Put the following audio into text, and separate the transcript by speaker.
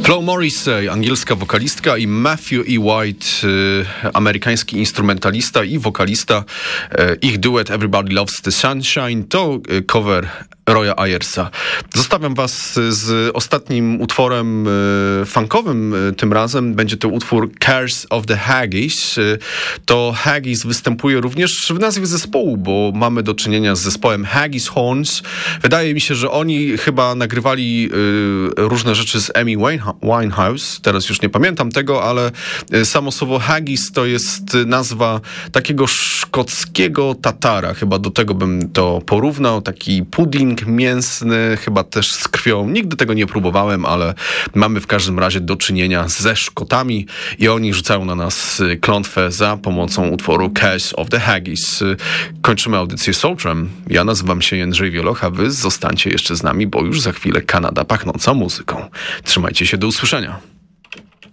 Speaker 1: Chloe Morris, angielska wokalistka, i Matthew E. White, amerykański instrumentalista i wokalista. Ich duet Everybody Loves the Sunshine to cover Roya Ayersa. Zostawiam was z ostatnim utworem funkowym. Tym razem będzie to utwór Curse of the Haggis. To Haggis występuje również w nazwie zespołu, bo mamy do czynienia z zespołem Haggis Horns. Wydaje mi się, że oni chyba nagrywali różne rzeczy z Amy Winehouse. Teraz już nie pamiętam tego, ale samo słowo Haggis to jest nazwa takiego szkockiego tatara. Chyba do tego bym to porównał. Taki pudding mięsny, chyba też z krwią. Nigdy tego nie próbowałem, ale mamy w każdym razie do czynienia ze Szkotami i oni rzucają na nas klątwę za pomocą utworu Curse of the Haggis. Kończymy audycję Soulchem. Ja nazywam się Jędrzej Wieloch, a wy zostańcie jeszcze z nami, bo już za chwilę Kanada pachnąca muzyką. Trzymajcie się, do usłyszenia.